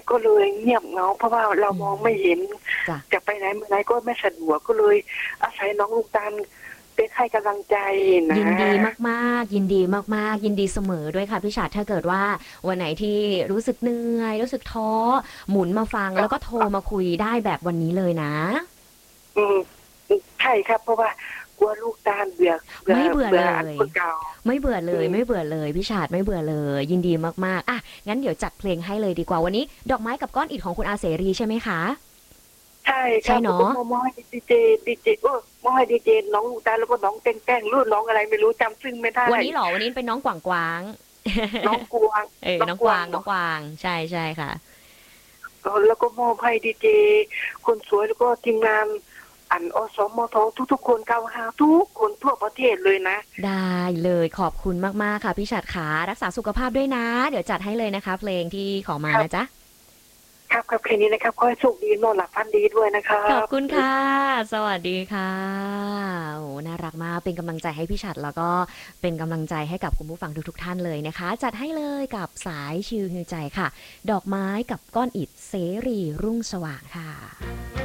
ก็เลยเงียบเหงาเพราะว่าเรามองไม่เห็นจ้ะจะไปไหนมาไหนก็ไม่สะดวกก็เลยอาศัยน้องลูกตาลเป็นให้กำลังใจนะยินดีมากๆยินดีมากๆยินดีเสมอด้วยค่ะพี่ฉัตรถ้าเกิดว่าวันไหนที่รู้สึกเหนื่อยรู้สึกท้อหมุนมาฟังแล้วก็โทรมาคุยได้แบบวันนี้เลยนะอืมใช่ครับเพราะว่ากลัวลูกตาลเบื่อเบื่อไม่เบื่อเลเบื่ออันยเก่าไม่เบื่อเลอืมยไม่เบื่อเลยพี่ฉัตรไม่เบื่อเลยยินดีมากๆอ่ะงั้นเดี๋ยวจัดเพลงให้เลยดีกว่าวันนี้ดอกไม้กับก้อนอิฐของคุณอาเสรีใช่ไหมคะใช่ครับแล้วก็ใช่เนาะมอให้ดีเจมอให้ดีเจน้องลูกตาลแล้วก็น้องแป้งรุ่นน้องอะไรไม่รู้จำซึ่งไม่ได้วันนี้เหรอวันนี้เป็นน้องกวางกวางน้องกวางเออน้องกวางน้องกวางใช่ใช่ค่ะแล้วก็มอบให้ดีเจคนสวยแล้วก็ทีมงานอันอสมททุกๆคน95ทุกคนทั่วประเทศเลยนะได้เลยขอบคุณมากๆค่ะพี่ฉัตรขารักษาสุขภาพด้วยนะเดี๋ยวจัดให้เลยนะคะเพลงที่ขอมาครับนะจ๊ะครับแค่นี้นะครับขอให้โชคดีนอนหลับฝันดีด้วยนะครัขอบบคุณค่ะสวัสดีค่ะโอ้น่ารักมากเป็นกำลังใจให้พี่ฉัตรแล้วก็เป็นกำลังใจให้กับคุณผู้ฟังทุกๆท่านเลยนะคะจัดให้เลยกับสายชิลฮิวใจค่ะดอกไม้กับก้อนอิฐเสรีรุ่งสว่างค่ะ